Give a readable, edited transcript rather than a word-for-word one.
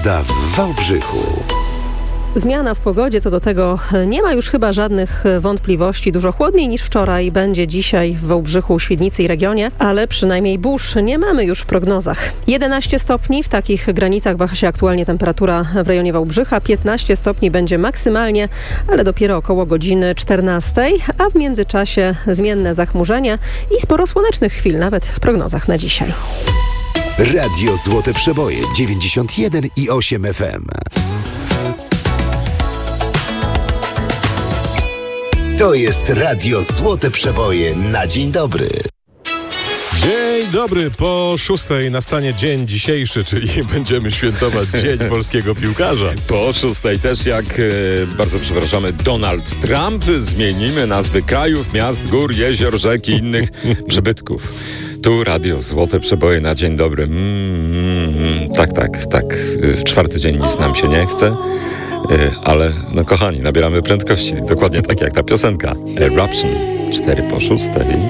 Pogoda w Wałbrzychu. Zmiana w pogodzie, co do tego nie ma już chyba żadnych wątpliwości. Dużo chłodniej niż wczoraj będzie dzisiaj w Wałbrzychu, Świdnicy i regionie, ale przynajmniej burz nie mamy już w prognozach. 11 stopni, w takich granicach waha się aktualnie temperatura w rejonie Wałbrzycha. 15 stopni będzie maksymalnie, ale dopiero około godziny 14, a w międzyczasie zmienne zachmurzenie i sporo słonecznych chwil, nawet w prognozach na dzisiaj. Radio Złote Przeboje 91,8 FM. To jest Radio Złote Przeboje na dzień dobry. Dzień dobry, po 6:00 nastanie dzień dzisiejszy, czyli będziemy świętować Dzień Polskiego Piłkarza. Po 6:00 też, jak bardzo przepraszamy, Donald Trump, zmienimy nazwy krajów, miast, gór, jezior, rzek i innych przybytków. Tu Radio Złote Przeboje na dzień dobry. Tak. W czwarty dzień nic nam się nie chce. Ale, no kochani, nabieramy prędkości. Dokładnie tak jak ta piosenka. Eruption 4 po 6:00.